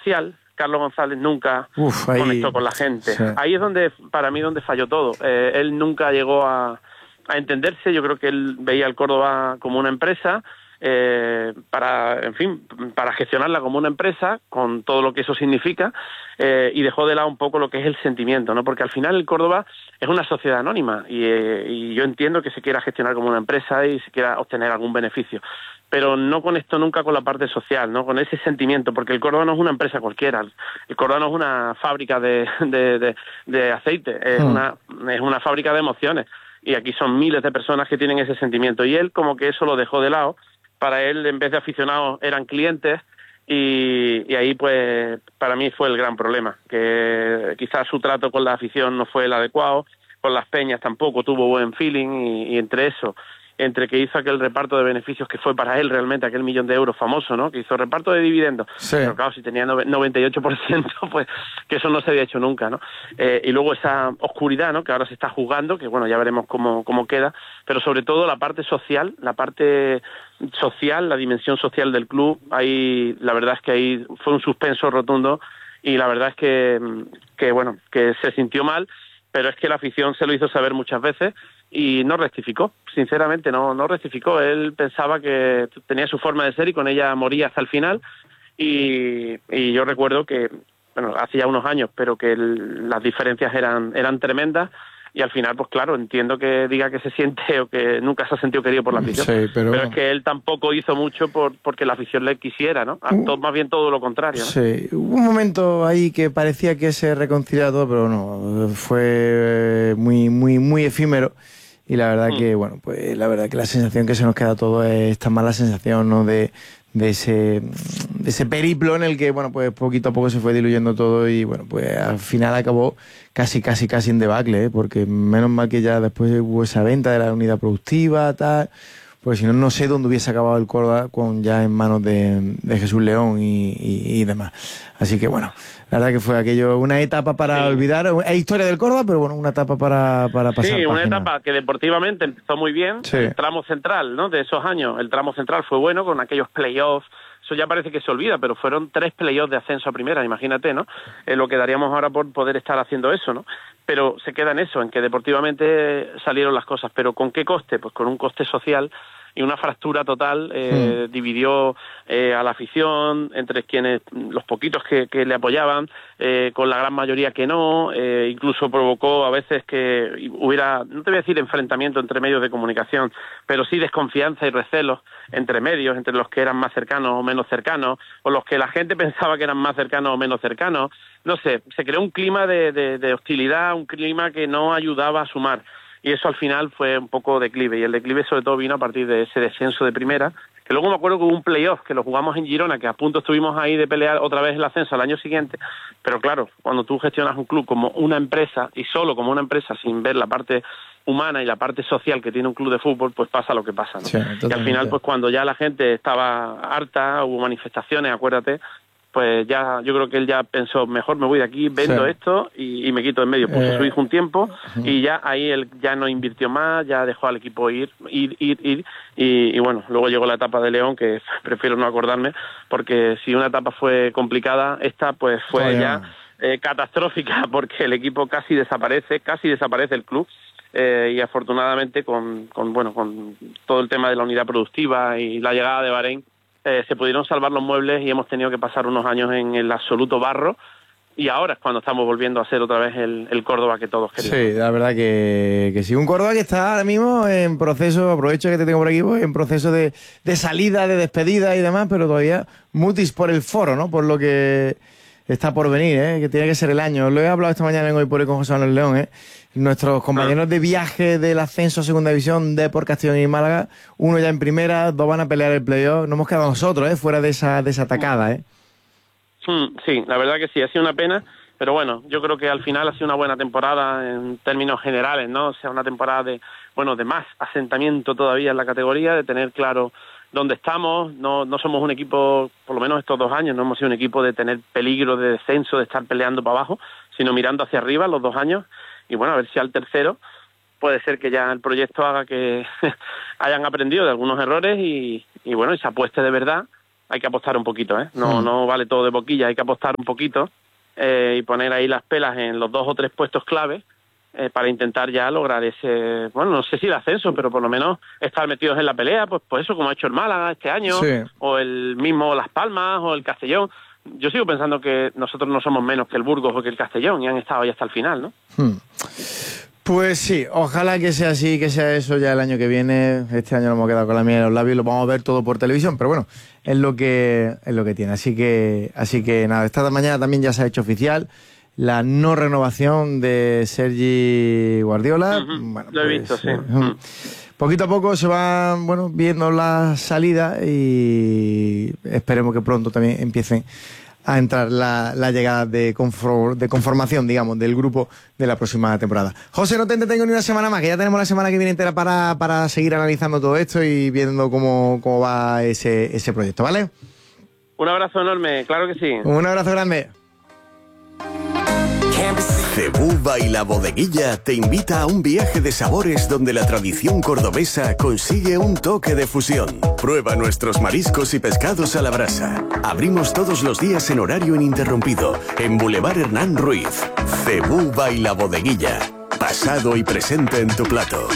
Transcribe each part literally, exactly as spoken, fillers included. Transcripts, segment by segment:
social, Carlos González nunca Uf, ahí, conectó con la gente. Sí. Ahí es donde, para mí, donde falló todo. Eh, él nunca llegó a, a entenderse. Yo creo que él veía el Córdoba como una empresa, eh, para, en fin, para gestionarla como una empresa, con todo lo que eso significa, eh, y dejó de lado un poco lo que es el sentimiento, ¿no? Porque al final el Córdoba es una sociedad anónima y, eh, y yo entiendo que se quiera gestionar como una empresa y se quiera obtener algún beneficio, pero no conecto nunca con la parte social, ¿no? Con ese sentimiento, porque el Córdoba no es una empresa cualquiera, el Córdoba no es una fábrica de, de, de, de aceite, es, hmm. una, es una fábrica de emociones, y aquí son miles de personas que tienen ese sentimiento, y él como que eso lo dejó de lado. Para él, en vez de aficionados, eran clientes, y, y ahí pues para mí fue el gran problema, que quizás su trato con la afición no fue el adecuado, con las peñas tampoco tuvo buen feeling, y, y entre eso, entre que hizo aquel reparto de beneficios que fue para él realmente aquel millón de euros famoso, ¿no? Que hizo reparto de dividendos, sí. Pero claro, si tenía noventa y ocho por ciento, pues que eso no se había hecho nunca, ¿no? Eh, y luego esa oscuridad, ¿no? Que ahora se está juzgando, que bueno, ya veremos cómo, cómo queda, pero sobre todo la parte social, la parte social, la dimensión social del club, ahí la verdad es que ahí fue un suspenso rotundo, y la verdad es que, que bueno, que se sintió mal, pero es que la afición se lo hizo saber muchas veces, y no rectificó, sinceramente no no rectificó. Él pensaba que tenía su forma de ser y con ella moría hasta el final, y, y yo recuerdo que, bueno, hace ya unos años, pero que el, las diferencias eran eran tremendas, y al final, pues claro, entiendo que diga que se siente o que nunca se ha sentido querido por la afición, sí, pero... pero es que él tampoco hizo mucho por porque la afición le quisiera, ¿no? Uh, más bien todo lo contrario, ¿no? Sí, hubo un momento ahí que parecía que se reconciliaba todo, pero no, fue muy, muy, muy efímero. Y la verdad mm. que, bueno, pues la verdad que la sensación que se nos queda a todos es esta mala sensación, ¿no? De, de ese de ese periplo en el que, bueno, pues poquito a poco se fue diluyendo todo, y bueno, pues al final acabó casi, casi, casi en debacle, ¿eh? Porque menos mal que ya después hubo esa venta de la unidad productiva, tal, porque si no, no sé dónde hubiese acabado el Córdoba con ya en manos de, de Jesús León y, y, y demás. Así que bueno, la verdad que fue aquello una etapa para sí. olvidar, es historia del Córdoba, pero bueno, una etapa para, para pasar. Sí, una página. etapa que deportivamente empezó muy bien, sí. El tramo central, ¿no? De esos años, el tramo central fue bueno con aquellos playoffs. Eso ya parece que se olvida, pero fueron tres playoffs de ascenso a primera, imagínate, ¿no? Eh, lo que daríamos ahora por poder estar haciendo eso, ¿no? Pero se queda en eso, en que deportivamente salieron las cosas, pero ¿con qué coste? Pues con un coste social y una fractura total, eh, hmm. dividió eh, a la afición entre quienes, los poquitos que, que le apoyaban, eh, con la gran mayoría que no, eh, incluso provocó a veces que hubiera, no te voy a decir enfrentamiento entre medios de comunicación, pero sí desconfianza y recelos entre medios, entre los que eran más cercanos o menos cercanos, o los que la gente pensaba que eran más cercanos o menos cercanos. No sé, se creó un clima de, de, de hostilidad, un clima que no ayudaba a sumar. Y eso al final fue un poco declive, y el declive sobre todo vino a partir de ese descenso de primera, que luego me acuerdo que hubo un playoff, que lo jugamos en Girona, que a punto estuvimos ahí de pelear otra vez el ascenso al año siguiente, pero claro, cuando tú gestionas un club como una empresa, y solo como una empresa, sin ver la parte humana y la parte social que tiene un club de fútbol, pues pasa lo que pasa, ¿no? Sí, y al final, pues cuando ya la gente estaba harta, hubo manifestaciones, acuérdate, pues ya, yo creo que él ya pensó, mejor me voy de aquí, vendo sí. esto y, y me quito en medio. Puso eh, a su hijo un tiempo uh-huh. y ya ahí él ya no invirtió más, ya dejó al equipo ir, ir, ir, ir. Y, y bueno, luego llegó la etapa de León, que prefiero no acordarme, porque si una etapa fue complicada, esta pues fue oh, ya eh, catastrófica, porque el equipo casi desaparece, casi desaparece el club. Eh, y afortunadamente con, con, bueno, con todo el tema de la unidad productiva y la llegada de Bahrein, Eh, se pudieron salvar los muebles y hemos tenido que pasar unos años en el absoluto barro, y ahora es cuando estamos volviendo a ser otra vez el, el Córdoba que todos queríamos. Sí, la verdad que, que sí, un Córdoba que está ahora mismo en proceso, aprovecho que te tengo por aquí, pues, en proceso de, de salida, de despedida y demás, pero todavía mutis por el foro, ¿no? Por lo que está por venir, ¿eh? Que tiene que ser el año. Lo he hablado esta mañana en Hoy por Hoy con José Manuel León, ¿eh? Nuestros compañeros ah. de viaje del ascenso a Segunda División de por Castellón y Málaga, uno ya en primera, dos van a pelear el playoff. No hemos quedado nosotros, ¿eh? Fuera de esa, de esa atacada, ¿eh? Sí, la verdad que sí, ha sido una pena, pero bueno, yo creo que al final ha sido una buena temporada en términos generales, ¿no? O sea, una temporada de, bueno, de más asentamiento todavía en la categoría, de tener claro dónde estamos. No, no somos un equipo, por lo menos estos dos años, no hemos sido un equipo de tener peligro de descenso, de estar peleando para abajo, sino mirando hacia arriba los dos años. Y bueno, a ver si al tercero puede ser que ya el proyecto haga que hayan aprendido de algunos errores y, y bueno, y se apueste de verdad hay que apostar un poquito, ¿eh? No, Mm. no vale todo de boquilla, hay que apostar un poquito eh, y poner ahí las pelas en los dos o tres puestos clave eh, para intentar ya lograr ese, bueno, no sé si el ascenso, pero por lo menos estar metidos en la pelea, pues, pues eso, como ha hecho el Málaga este año, Sí. o el mismo Las Palmas, o el Castellón. Yo sigo pensando que nosotros no somos menos que el Burgos o que el Castellón, y han estado ahí hasta el final, ¿no? Hmm. Pues sí, ojalá que sea así, que sea eso ya el año que viene. Este año nos hemos quedado con la miel en los labios y lo vamos a ver todo por televisión, pero bueno, es lo que es lo que tiene. Así que, así que nada, esta mañana también ya se ha hecho oficial la no renovación de Sergi Guardiola. Uh-huh. Bueno, lo he pues, visto, sí. eh, uh-huh. Poquito a poco se van, bueno, viendo la salida y esperemos que pronto también empiecen a entrar la, la llegada de, confor, de conformación, digamos, del grupo de la próxima temporada. José, no te entretengo ni una semana más, que ya tenemos la semana que viene entera para, para seguir analizando todo esto y viendo cómo, cómo va ese, ese proyecto, ¿vale? Un abrazo enorme, claro que sí. Un abrazo grande. Cebuba y la Bodeguilla te invita a un viaje de sabores donde la tradición cordobesa consigue un toque de fusión. Prueba nuestros mariscos y pescados a la brasa. Abrimos todos los días en horario ininterrumpido en Boulevard Hernán Ruiz. Cebuba y la Bodeguilla. Pasado y presente en tu plato.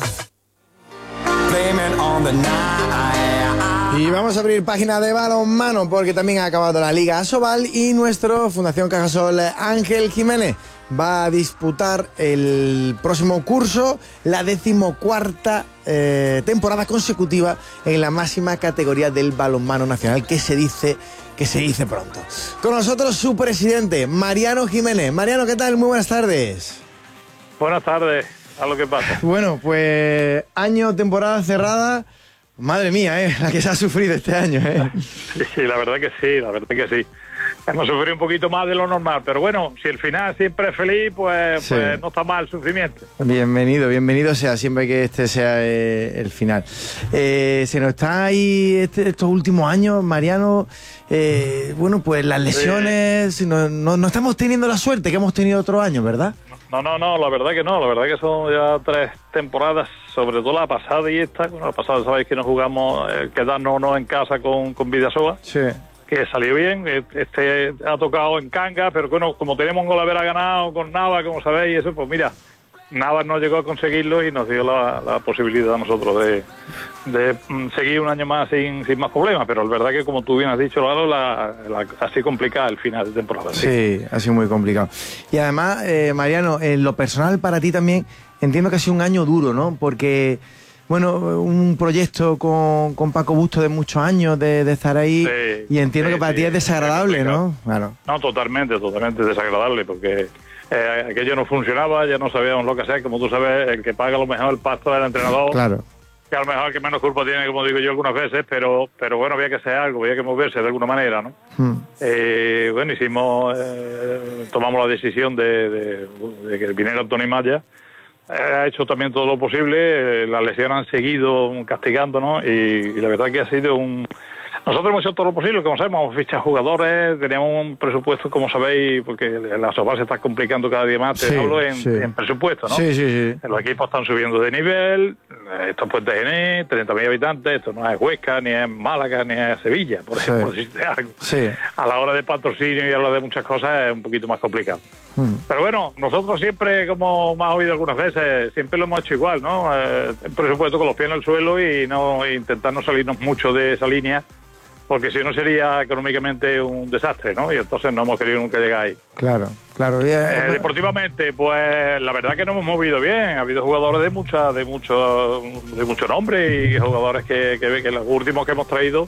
Y vamos a abrir página de balonmano porque también ha acabado la Liga Asobal y nuestro Fundación Cajasol Ángel Jiménez va a disputar el próximo curso la decimocuarta eh, temporada consecutiva en la máxima categoría del balonmano nacional, que se dice que se dice pronto. Con nosotros su presidente, Mariano Jiménez. Mariano, ¿qué tal? Muy buenas tardes. Buenas tardes, a lo que pasa. Bueno, pues año, temporada cerrada. Madre mía, ¿eh? La que se ha sufrido este año, ¿eh? Sí, sí, la verdad que sí, la verdad que sí. Hemos sufrido un poquito más de lo normal, pero bueno, si el final siempre es feliz, pues, Sí. pues no está mal el sufrimiento. Bienvenido, bienvenido sea, siempre que este sea eh, el final. Eh, se nos está ahí este, estos últimos años, Mariano, eh, bueno, pues las lesiones, no, no, no estamos teniendo la suerte que hemos tenido otros años, ¿verdad? No, no, no, la verdad que no, la verdad que son ya tres temporadas, sobre todo la pasada y esta. Bueno, la pasada sabéis que nos jugamos eh, quedarnos no en casa con, con Vidasoa, Sí. que salió bien. Este ha tocado en Cangas, pero bueno, como tenemos un gol haber ganado con Nava, como sabéis, eso, pues mira, Nava no llegó a conseguirlo y nos dio la, la posibilidad a nosotros de, de mm, seguir un año más sin, sin más problemas, pero es verdad que como tú bien has dicho, Lalo, la, la, así complicada el final de temporada. Sí, ha sido muy complicado. Y además, eh, Mariano, en lo personal para ti también, entiendo que ha sido un año duro, ¿no? Porque, bueno, un proyecto con, con Paco Busto de muchos años, de, de estar ahí, Sí, y entiendo sí, que para sí, ti es desagradable, es ¿no? Claro. No, totalmente, totalmente desagradable, porque eh, aquello no funcionaba, ya no sabíamos lo que hacer. Como tú sabes, el que paga lo mejor el pasto es el entrenador, Claro. que a lo mejor el que menos culpa tiene, como digo yo algunas veces, pero pero bueno, había que hacer algo, había que moverse de alguna manera, ¿no? Hmm. Eh, bueno, hicimos, eh, tomamos la decisión de, de, de que viniera Antonio Maya. Eh, ha hecho también todo lo posible, eh, las lesiones han seguido castigándonos y, y la verdad que ha sido un... Nosotros hemos hecho todo lo posible, como sabemos, hemos fichado jugadores, teníamos un presupuesto, como sabéis, porque la Sobal se está complicando cada día más, te Sí, hablo en, sí. en presupuesto, ¿no? Sí, sí, sí. Los equipos están subiendo de nivel, eh, esto es Puente Genil, treinta mil habitantes, esto no es Huesca, ni es Málaga, ni es Sevilla, por Sí. ejemplo, por decirte algo. Sí. A la hora de patrocinio y a la hora de muchas cosas es un poquito más complicado. Hmm. Pero bueno, nosotros siempre, como me has oído algunas veces, siempre lo hemos hecho igual, ¿no? Eh, el presupuesto con los pies en el suelo y no e intentar no salirnos mucho de esa línea, porque si no sería económicamente un desastre, ¿no? Y entonces no hemos querido nunca llegar ahí. Claro, claro. Ya, Eh, deportivamente, pues la verdad que nos hemos movido bien. Ha habido jugadores de mucha, de mucho, de mucho nombre y jugadores que, que, que los últimos que hemos traído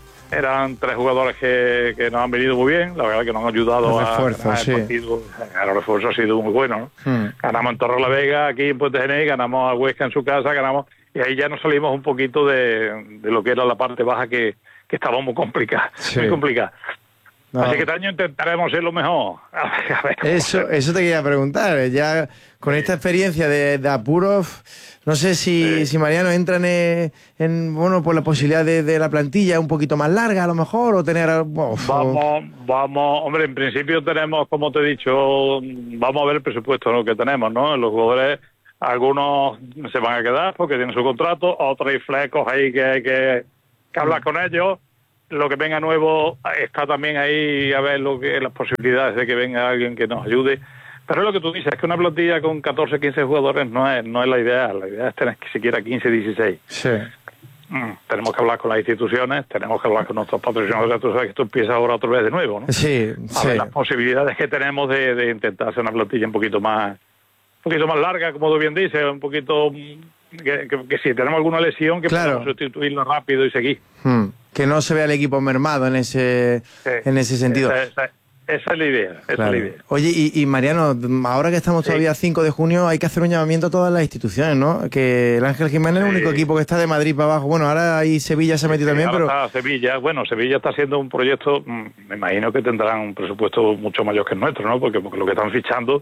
eran tres jugadores que, que nos han venido muy bien. La verdad que nos han ayudado Los a refuerzos, ganar el sí. partido. El refuerzo ha sido muy bueno, ¿no? Hmm. Ganamos en Torrelavega, aquí en Puente Genil, ganamos a Huesca en su casa, ganamos y ahí ya nos salimos un poquito de, de lo que era la parte baja que, que estaba muy complicada, Sí. muy complicada. No. Así que este año intentaremos ser lo mejor. A ver, a ver cómo Eso, hacemos. eso te quería preguntar. eh, Ya con esta experiencia de, de apuros, no sé si, Sí. si Mariano entra en, en, bueno, por la posibilidad de, de la plantilla un poquito más larga a lo mejor, o tener... oh, Vamos, vamos, hombre, en principio tenemos, como te he dicho, vamos a ver el presupuesto, ¿no?, que tenemos, ¿no? Los jugadores, algunos se van a quedar porque tienen su contrato, otros hay flecos ahí que hay que, que hablar con ellos, lo que venga nuevo está también ahí a ver lo que las posibilidades de que venga alguien que nos ayude. Pero es lo que tú dices, es que una plantilla con catorce, quince jugadores no es no es la idea. La idea es tener que siquiera quince, dieciséis. Sí. Mm, tenemos que hablar con las instituciones, tenemos que hablar con nuestros patrocinadores. Tú sabes que esto empieza ahora otra vez de nuevo, ¿no? Sí, a sí. ver las posibilidades que tenemos de, de intentar hacer una plantilla un poquito más un poquito más larga, como tú bien dices, un poquito... Que, que, que si tenemos alguna lesión, que claro. podamos sustituirlo rápido y seguir. Hmm. Que no se vea el equipo mermado en ese, sí. en ese sentido. Esa, esa, esa es la idea. Esa claro. es la idea. Oye, y, y Mariano, ahora que estamos sí. todavía cinco de junio, hay que hacer un llamamiento a todas las instituciones, ¿no? Que el Ángel Jiménez sí. es el único equipo que está de Madrid para abajo. Bueno, ahora ahí Sevilla se ha metido sí, también, pero... Está Sevilla, bueno, Sevilla está haciendo un proyecto, me imagino que tendrán un presupuesto mucho mayor que el nuestro, ¿no? Porque, porque lo que están fichando...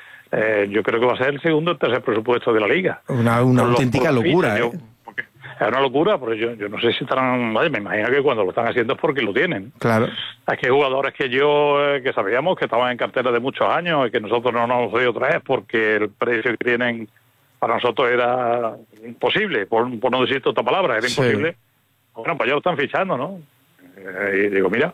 Eh, yo creo que va a ser el segundo o tercer presupuesto de la Liga. Una, una auténtica los, locura, fichas, ¿eh? Yo, es una locura, pero yo, yo no sé si estarán... Vale, me imagino que cuando lo están haciendo es porque lo tienen. Claro. Hay que jugadores que yo, eh, que sabíamos que estaban en cartera de muchos años y que nosotros no nos hemos dio otra vez porque el precio que tienen para nosotros era imposible, por, por no decir otra palabra, era imposible. Sí. Bueno, pues ya lo están fichando, ¿no? Eh, y digo, mira...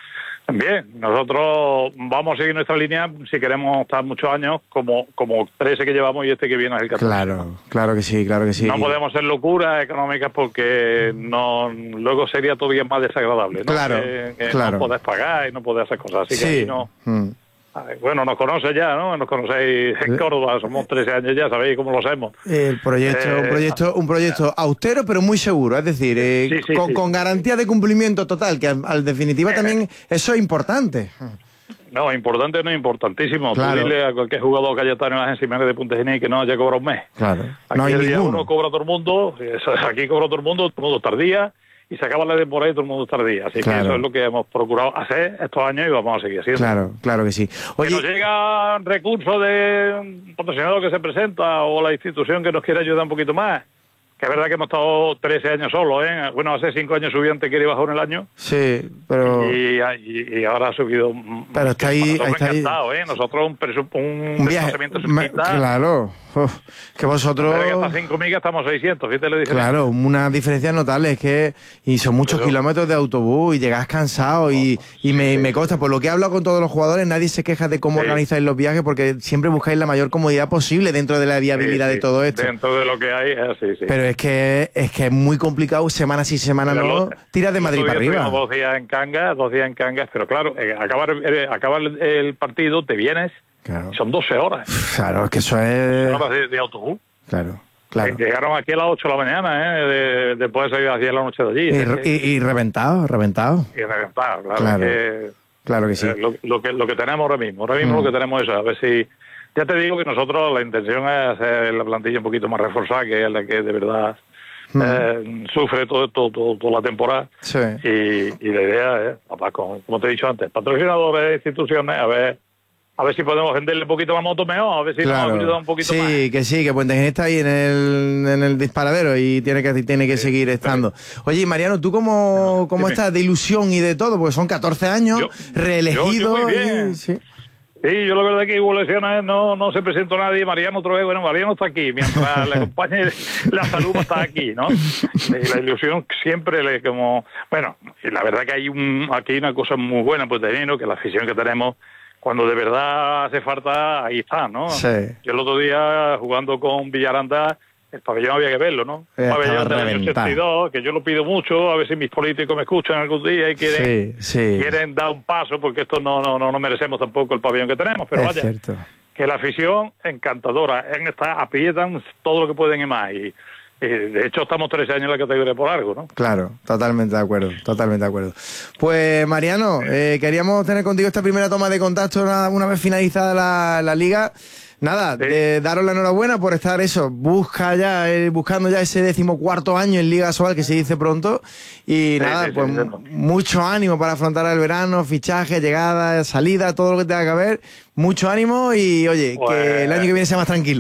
Bien, nosotros vamos a seguir nuestra línea si queremos estar muchos años, como como trece que llevamos y este que viene es el catorce. Claro, claro que sí, claro que sí. No podemos hacer locuras económicas porque no luego sería todavía más desagradable, ¿no? Claro, que, que claro. No podés pagar y no podés hacer cosas así. Sí. Que aquí no... Mm. Bueno, nos conoces ya, ¿no? Nos conocéis en Córdoba, somos trece años ya, sabéis cómo lo hacemos. El proyecto, eh, un proyecto, un proyecto austero pero muy seguro, es decir, eh, sí, sí, con, sí, con sí. garantía de cumplimiento total, que al, al definitiva eh, también eso es importante. No, importante no es importantísimo. Claro. Tú dile a cualquier jugador que haya estado en la agencia Jiménez de Punta Gine que no haya cobrado un mes. Claro. Aquí no hay el día ninguno. uno cobra todo el mundo, aquí cobra todo el mundo, todo el mundo tardía. Y se acaba la temporada y todo el mundo está al día. Así claro. que eso es lo que hemos procurado hacer estos años y vamos a seguir haciendo. Claro, claro que sí. Oye, que nos llega recursos de un patrocinador que se presenta o la institución que nos quiere ayudar un poquito más. Que es verdad que hemos estado trece años solos, ¿eh? Bueno, hace cinco años Subiante quiere bajar en el año. Sí, pero... Y, y, y ahora ha subido... Pero está ahí... Nosotros está ahí. ¿eh? Nosotros un, presup un, un viaje. Me, claro. Uf, que vosotros... Que hasta cinco migas estamos seiscientos, fíjate la diferencia. Claro, una diferencia notable. Es que... Y son muchos pero, kilómetros de autobús y llegás cansado y, y me, sí, me consta, por lo que he hablado con todos los jugadores, nadie se queja de cómo sí. organizáis los viajes porque siempre buscáis la mayor comodidad posible dentro de la viabilidad sí, sí. de todo esto. Dentro de lo que hay, sí, sí. Pero es que es que es muy complicado, semana sí, semana pero no, tiras de Madrid para arriba. Dos días en Cangas, dos días en Cangas, pero claro, eh, acabar, eh, acabar el, el partido, te vienes, claro. son doce horas. Claro, es que eso es... horas de, de autobús. Claro, claro. Eh, llegaron aquí a las ocho de la mañana, ¿eh? De, después de salir a las diez de la noche de allí. Y, ¿eh? y, y reventado, reventado. Y reventado, claro. Claro, que, claro que sí. Eh, lo, lo, que, lo que tenemos ahora mismo, ahora mismo mm. lo que tenemos es a ver si... Ya te digo que nosotros la intención es hacer la plantilla un poquito más reforzada, que es la que de verdad... Mm. Eh, sufre todo, todo, todo, toda la temporada sí. y, y la idea es, papá, como, como te he dicho antes, patrocinadores, instituciones, a ver a ver si podemos venderle un poquito la moto mejor, a ver si claro. nos ayuda un poquito sí, más. Sí, que sí, que Puente Genil está ahí en el, en el disparadero y tiene que, tiene que sí, seguir estando. Sí. Oye, Mariano, ¿tú cómo, no, cómo estás de ilusión y de todo? Porque son catorce años, yo, reelegido. Yo, yo muy bien. Y, sí. Sí, yo la verdad que hubo lesiones, no, no se presentó nadie, Mariano otra vez, bueno, Mariano está aquí, mientras le acompañe la salud está aquí, ¿no? Y la ilusión siempre le como, bueno, y la verdad que hay un, aquí una cosa muy buena, pues de ¿no? que la afición que tenemos, cuando de verdad hace falta, ahí está, ¿no? Sí. Yo el otro día, jugando con Villaranda, el pabellón había que verlo, ¿no? El pabellón del año ochenta y dos, que yo lo pido mucho, a ver si mis políticos me escuchan algún día y quieren, sí, sí. quieren dar un paso, porque esto no, no, no, no merecemos tampoco el pabellón que tenemos, pero es vaya, cierto. Que la afición encantadora, en esta aprietan todo lo que pueden y más, y, y de hecho estamos trece años en la categoría por algo, ¿no? Claro, totalmente de acuerdo, totalmente de acuerdo. Pues Mariano, eh, queríamos tener contigo esta primera toma de contacto una, una vez finalizada la, la liga. Nada, sí. de daros la enhorabuena por estar eso, busca ya, eh, buscando ya ese decimocuarto año en Liga Sobal, que se dice pronto, y sí, nada, sí, pues sí, sí. mucho ánimo para afrontar el verano, fichaje, llegada, salida, todo lo que tenga que haber, mucho ánimo y oye, pues, que el año que viene sea más tranquilo.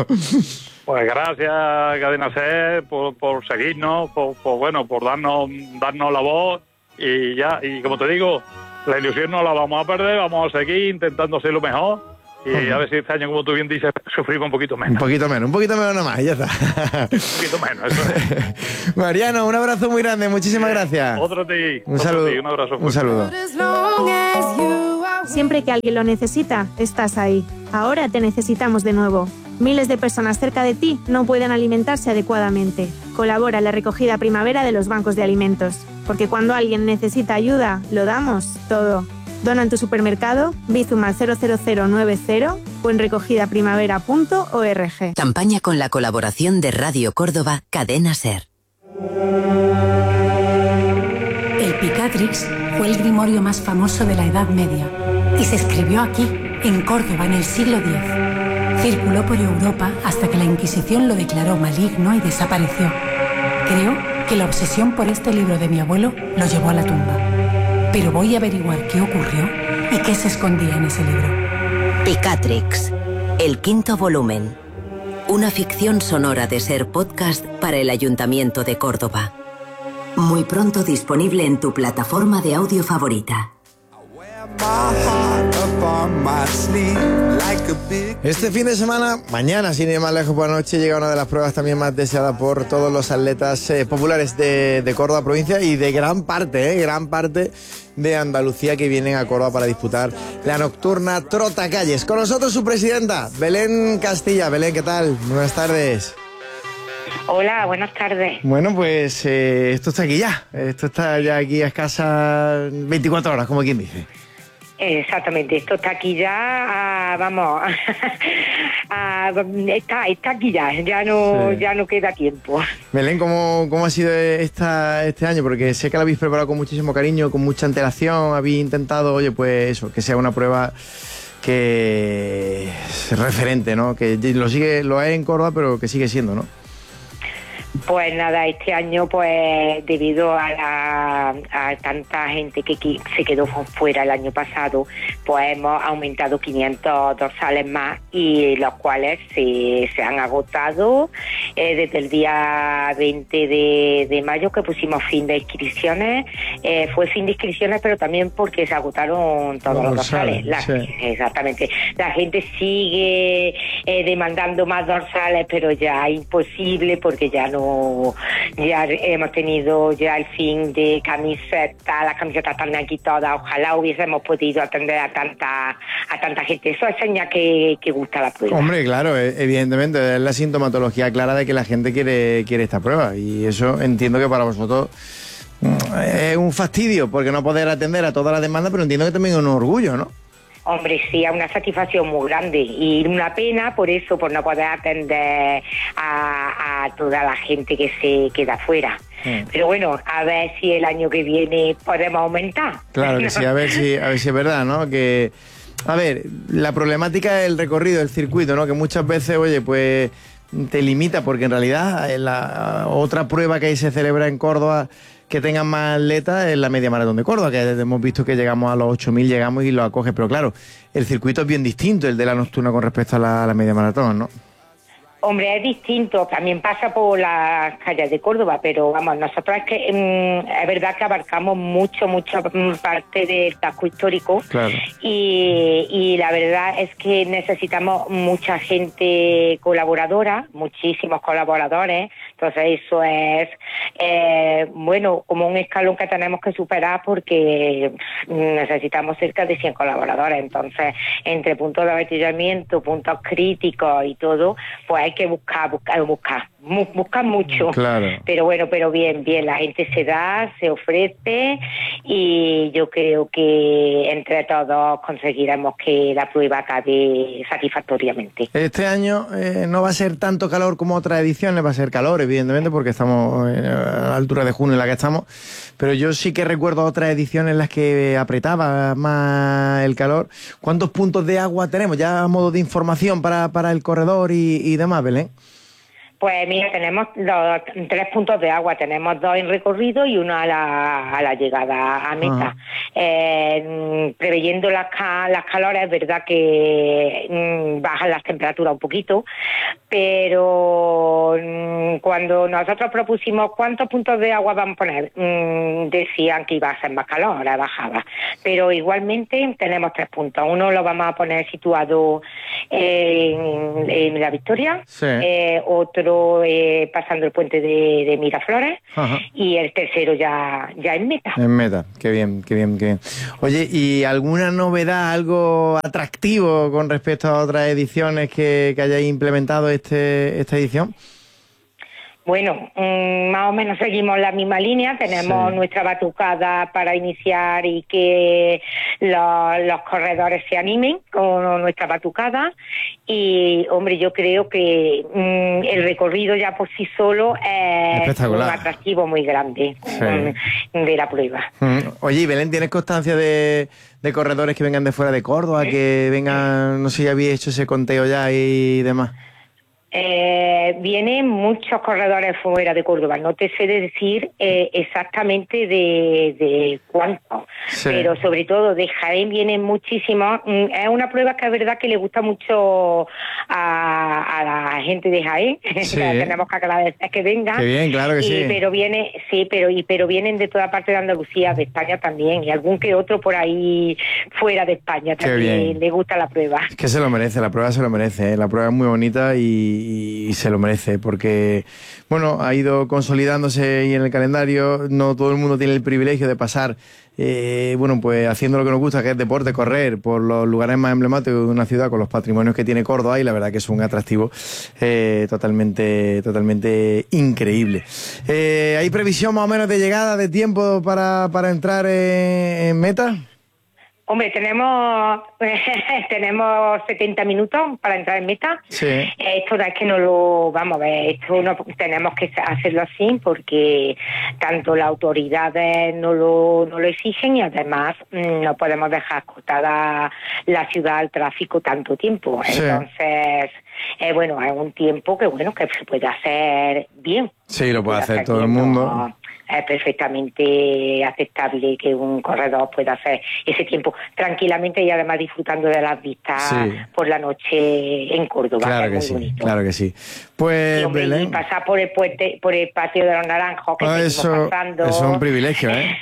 Pues gracias, Cadena Ser, por, por seguirnos, por, por bueno, por darnos, darnos la voz y ya, y como te digo, la ilusión no la vamos a perder, vamos a seguir intentando hacer lo mejor. Y uh-huh. a ver si este año, como tú bien dices, sufrimos un poquito menos. Un poquito menos, un poquito menos nomás, ya está. Un poquito menos, eso es. Mariano, un abrazo muy grande, muchísimas gracias. Otro de Un saludo. Un abrazo fuerte. Un saludo. Siempre que alguien lo necesita, estás ahí. Ahora te necesitamos de nuevo. Miles de personas cerca de ti no pueden alimentarse adecuadamente. Colabora en la recogida primavera de los bancos de alimentos. Porque cuando alguien necesita ayuda, lo damos todo. Dona en tu supermercado, Bizum al cero cero cero nueve cero o en recogida primavera punto org. Campaña con la colaboración de Radio Córdoba, Cadena SER. El Picatrix fue el grimorio más famoso de la Edad Media y se escribió aquí, en Córdoba, en el siglo diez. Circuló por Europa hasta que la Inquisición lo declaró maligno y desapareció. Creo que la obsesión por este libro de mi abuelo lo llevó a la tumba. Pero voy a averiguar qué ocurrió y qué se escondía en ese libro. Picatrix, el quinto volumen. Una ficción sonora de SER Podcast para el Ayuntamiento de Córdoba. Muy pronto disponible en tu plataforma de audio favorita. Este fin de semana, mañana, sin ir más lejos por la noche, llega una de las pruebas también más deseadas por todos los atletas eh, populares de, de Córdoba provincia y de gran parte, eh, gran parte de Andalucía que vienen a Córdoba para disputar la nocturna Trotacalles. Con nosotros su presidenta, Belén Castilla. Belén, ¿qué tal? Buenas tardes. Hola, buenas tardes. Bueno, pues eh, esto está aquí ya. Esto está ya aquí a escasas veinticuatro horas, como quien dice. Exactamente, esto está aquí ya, a, vamos, a, a, está, está aquí ya, ya no, sí. ya no queda tiempo. Belén, ¿cómo, cómo ha sido esta, este año? Porque sé que lo habéis preparado con muchísimo cariño, con mucha antelación, habéis intentado, oye, pues eso, que sea una prueba que es referente, ¿no? Que lo sigue, lo es en Córdoba, pero que sigue siendo, ¿no? Pues nada, este año, pues debido a, la, a tanta gente que, que se quedó fuera el año pasado, pues hemos aumentado quinientos dorsales más y los cuales se, se han agotado eh, desde el día veinte de mayo que pusimos fin de inscripciones. Eh, fue fin de inscripciones, pero también porque se agotaron todos los, los dorsales. La, sí. Exactamente. La gente sigue eh, demandando más dorsales, pero ya es imposible porque ya no ya hemos tenido ya el fin de camisetas, las camisetas están aquí todas, ojalá hubiésemos podido atender a tanta a tanta gente. Eso es señal que, que gusta la prueba. Hombre, claro, evidentemente es la sintomatología clara de que la gente quiere, quiere esta prueba y eso entiendo que para vosotros es un fastidio porque no poder atender a toda la demanda, pero entiendo que también es un orgullo, ¿no? Hombre, sí, es una satisfacción muy grande y una pena por eso, por no poder atender a, a toda la gente que se queda fuera. Mm. Pero bueno, a ver si el año que viene podemos aumentar. Claro que sí, a ver si, a ver si es verdad, ¿no? Que, a ver, la problemática del recorrido, del circuito, ¿no? Que muchas veces, oye, pues te limita porque en realidad la otra prueba que ahí se celebra en Córdoba que tengan más atletas es la media maratón de Córdoba, que hemos visto que llegamos a los ocho mil, llegamos y lo acoge, pero claro, el circuito es bien distinto, el de la nocturna con respecto a la, a la media maratón, ¿no? Hombre, es distinto, también pasa por las calles de Córdoba, pero vamos, nosotros es que mmm, es verdad que abarcamos mucho, mucha parte del casco histórico. Claro. y, y la verdad es que necesitamos mucha gente colaboradora, muchísimos colaboradores, entonces eso es, eh, bueno, como un escalón que tenemos que superar porque necesitamos cerca de cien colaboradores, entonces entre puntos de avituallamiento, puntos críticos y todo, pues hay que buscar, buscar, buscar, buscar mucho. Claro. Pero bueno, pero bien, bien, la gente se da, se ofrece y yo creo que entre todos conseguiremos que la prueba acabe satisfactoriamente. Este año eh, no va a ser tanto calor como otras ediciones, va a ser calor, evidentemente, porque estamos eh, a la altura de junio en la que estamos, pero yo sí que recuerdo otras ediciones en las que apretaba más el calor. ¿Cuántos puntos de agua tenemos ya a modo de información para, para el corredor y, y demás, Belén? Pues mira, tenemos los, tres puntos de agua, tenemos dos en recorrido y uno a la, a la llegada a meta. Eh, preveyendo las, las calores, es verdad que mm, bajan las temperaturas un poquito, pero mm, cuando nosotros propusimos cuántos puntos de agua vamos a poner, mm, decían que iba a ser más calor, ahora bajaba. Pero igualmente tenemos tres puntos. Uno lo vamos a poner situado en, en La Victoria, sí. eh, otro Eh, pasando el puente de, de Miraflores. Ajá. Y el tercero ya, ya en meta. En meta, qué bien, qué bien, qué bien. Oye, ¿y alguna novedad, algo atractivo con respecto a otras ediciones que, que hayáis implementado este, esta edición? Bueno, mmm, más o menos seguimos la misma línea, tenemos sí. nuestra batucada para iniciar y que los, los corredores se animen con nuestra batucada y, hombre, yo creo que mmm, el recorrido ya por sí solo es un atractivo muy grande sí. mmm, de la prueba. Mm. Oye, Belén, ¿tienes constancia de, de corredores que vengan de fuera de Córdoba, ¿Sí? que vengan, no sé si habéis hecho ese conteo ya y demás? Eh, vienen muchos corredores fuera de Córdoba, no te sé decir eh, exactamente de, de cuántos, sí. pero sobre todo de Jaén vienen muchísimos. Es una prueba que es verdad que le gusta mucho a, a la gente de Jaén, sí. que tenemos que agradecer que vengan. Qué bien, claro que y, sí. Pero viene, sí, pero y pero vienen de toda parte de Andalucía, de España también, y algún que otro por ahí fuera de España también le gusta la prueba. Es que se lo merece, la prueba se lo merece, ¿eh? La prueba es muy bonita y y se lo merece porque, bueno, ha ido consolidándose ahí en el calendario, no todo el mundo tiene el privilegio de pasar, eh, bueno, pues haciendo lo que nos gusta, que es deporte, correr por los lugares más emblemáticos de una ciudad con los patrimonios que tiene Córdoba y la verdad que es un atractivo eh, totalmente, totalmente increíble. Eh, ¿Hay previsión más o menos de llegada, de tiempo para, para entrar en, en meta? Hombre, tenemos tenemos setenta minutos para entrar en meta. Sí. Esto es que no lo vamos a ver, esto no tenemos que hacerlo así porque tanto las autoridades no lo no lo exigen y además no podemos dejar acotada la ciudad al tráfico tanto tiempo. Sí. Entonces, eh, bueno, es un tiempo que bueno que se puede hacer bien. Sí, lo puede hacer, hacer todo bien, el mundo. No, es perfectamente aceptable que un corredor pueda hacer ese tiempo tranquilamente y además disfrutando de las vistas sí. por la noche en Córdoba. Claro que que es sí, muy bonito. claro que sí. Pues y, hombre, Belén, y pasar por el puente, por el patio de los Naranjos que ah, eso, pasando. Eso es un privilegio, ¿eh?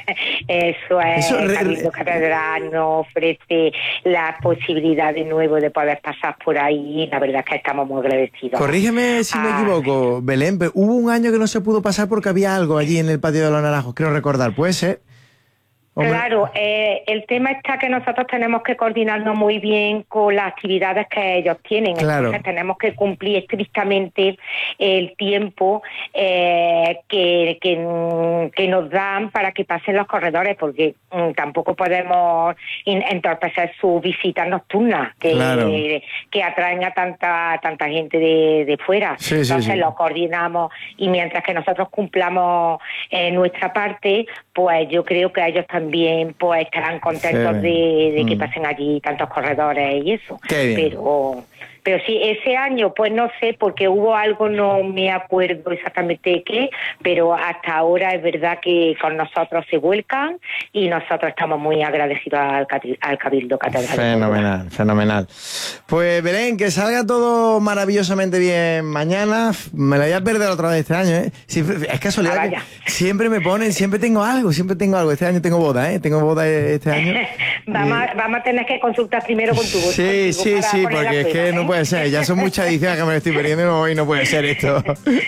Eso es. Eso, re, Cabildo Catedral nos ofrece la posibilidad de nuevo de poder pasar por ahí. La verdad es que estamos muy agradecidos. Corrígeme si ah, me equivoco, Belén, pero hubo un año que no se pudo pasar porque había algo allí en el patio de los Naranjos, creo recordar, ¿puede ser? Hombre. Claro, eh, el tema está que nosotros tenemos que coordinarnos muy bien con las actividades que ellos tienen. Claro. Entonces tenemos que cumplir estrictamente el tiempo eh, que, que, que nos dan para que pasen los corredores, porque mm, tampoco podemos in, entorpecer sus visitas nocturnas que, claro. eh, que atraen a tanta tanta gente de, de fuera. Sí, Entonces sí, sí. lo coordinamos y mientras que nosotros cumplamos eh, nuestra parte, pues yo creo que ellos también también pues estarán contentos sí. de, de que mm. pasen allí tantos corredores y eso. Qué bien. Pero pero sí, ese año pues no sé, porque hubo algo, no me acuerdo exactamente qué, pero hasta ahora es verdad que con nosotros se vuelcan y nosotros estamos muy agradecidos al, al Cabildo Catedral. Fenomenal, fenomenal. Pues Belén, que salga todo maravillosamente bien mañana. Me lo voy a perder otra vez este año, ¿eh? Siempre, es casualidad ah, que siempre me ponen, siempre tengo algo, siempre tengo algo. Este año tengo boda, ¿eh? Tengo boda este año. vamos, y... vamos a tener que consultar primero con tu voz. Sí, sí, sí, porque es que ¿eh? no puede ser. Ya son muchas ediciones que me lo estoy perdiendo y no, y no puede ser esto.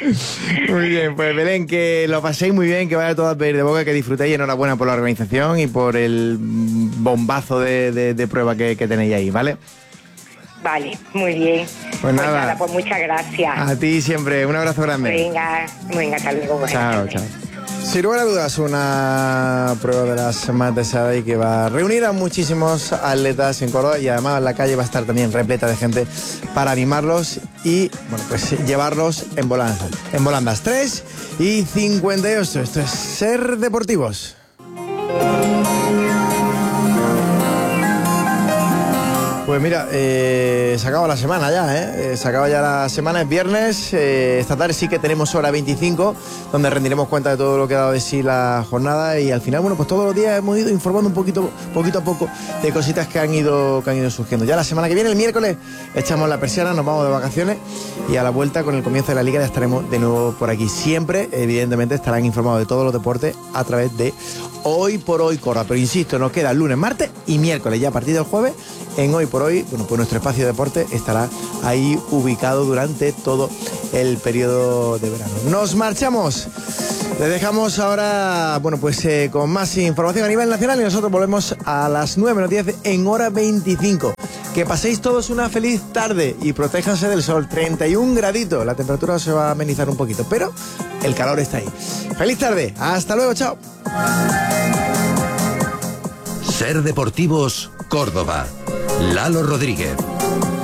Muy bien, pues Belén, que lo paséis muy bien, que vaya todo a pedir de boca, que disfrutéis y enhorabuena por la organización y por el bombazo de, de, de prueba que, que tenéis ahí, ¿vale? Vale, muy bien. Pues, pues nada. nada, pues muchas gracias. A ti siempre, un abrazo grande. Venga, venga, hasta luego. Chao, chao. Sin lugar a dudas, una prueba de las más deseadas y que va a reunir a muchísimos atletas en Córdoba y además la calle va a estar también repleta de gente para animarlos y, bueno, pues llevarlos en volandas. En volandas tres y cincuenta y ocho. Esto es Ser Deportivos. Pues mira, eh, se acaba la semana ya, ¿eh? eh se acaba ya la semana, es viernes, eh, esta tarde sí que tenemos hora veinticinco, donde rendiremos cuenta de todo lo que ha dado de sí la jornada, y al final, bueno, pues todos los días hemos ido informando un poquito, poquito a poco de cositas que han ido, que han ido surgiendo. Ya la semana que viene, el miércoles, echamos la persiana, nos vamos de vacaciones, y a la vuelta, con el comienzo de la Liga, ya estaremos de nuevo por aquí. Siempre, evidentemente, estarán informados de todos los deportes a través de Hoy por Hoy Córdoba. Pero insisto, nos queda lunes, martes y miércoles, ya a partir del jueves, en Hoy por Hoy, bueno, pues nuestro espacio de deporte estará ahí ubicado durante todo el periodo de verano. Nos marchamos. Les dejamos ahora, bueno, pues eh, con más información a nivel nacional, y nosotros volvemos a las nueve menos diez en hora veinticinco. Que paséis todos una feliz tarde y protéjanse del sol. treinta y un graditos, la temperatura se va a amenizar un poquito, pero el calor está ahí. Feliz tarde, hasta luego, chao. Ser Deportivos, Córdoba. Lalo Rodríguez.